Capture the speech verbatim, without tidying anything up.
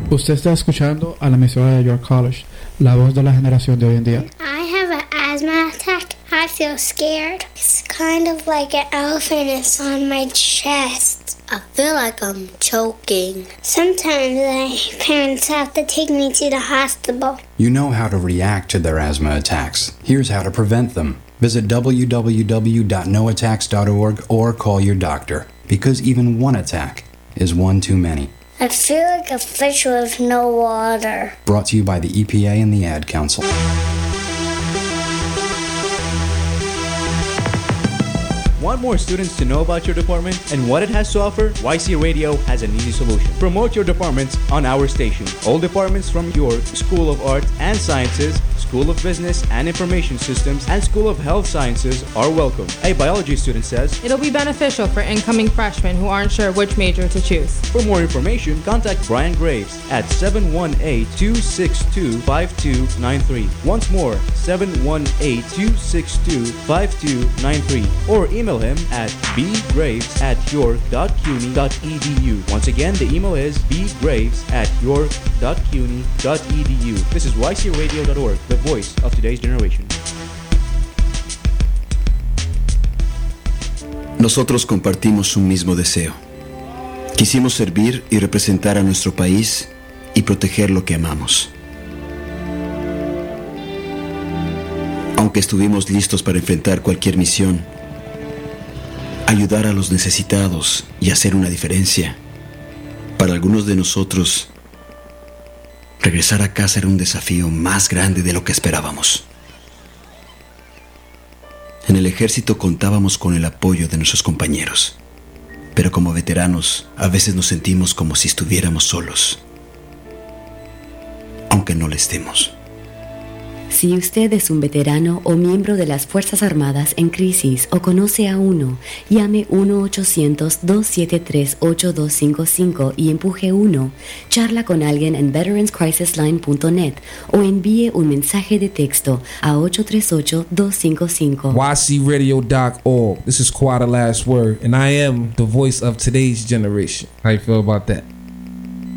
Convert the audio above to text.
Usted está escuchando a la emisora de York College, la voz de la generación de hoy en día. I have an asthma attack. I feel scared. It's kind of like an elephant is on my chest. I feel like I'm choking. Sometimes my parents have to take me to the hospital. You know how to react to their asthma attacks. Here's how to prevent them. Visit w w w dot no attacks dot org or call your doctor, because even one attack is one too many. I feel like a fish with no water. Brought to you by the E P A and the Ad Council. Want more students to know about your department and what it has to offer? Y C Radio has an easy solution. Promote your departments on our station. All departments from York School of Arts and Sciences, School of Business and Information Systems, and School of Health Sciences are welcome. A biology student says, it'll be beneficial for incoming freshmen who aren't sure which major to choose. For more information, contact Brian Graves at seven one eight, two six two, five two nine three. Once more, seven one eight, two six two, five two nine three. Or email him at bgraves at york dot cuny dot e d u. Once again, the email is bgraves at york dot cuny dot e d u. This is y c radio dot org, the voice of today's generation. Nosotros compartimos un mismo deseo. Quisimos servir y representar a nuestro país y proteger lo que amamos. Aunque estuvimos listos para enfrentar cualquier misión, ayudar a los necesitados y hacer una diferencia, para algunos de nosotros, regresar a casa era un desafío más grande de lo que esperábamos. En el ejército contábamos con el apoyo de nuestros compañeros, pero como veteranos a veces nos sentimos como si estuviéramos solos, aunque no lo estemos. Si usted es un veterano o miembro de las Fuerzas Armadas en crisis o conoce a uno, llame uno ochocientos, dos siete tres, ocho dos cinco cinco y empuje uno. Charla con alguien en veterans crisis line punto net o envíe un mensaje de texto a ocho tres ocho, dos cinco cinco. y c radio dot org. This is Quite a Last Word, and I am the voice of today's generation. How you feel about that?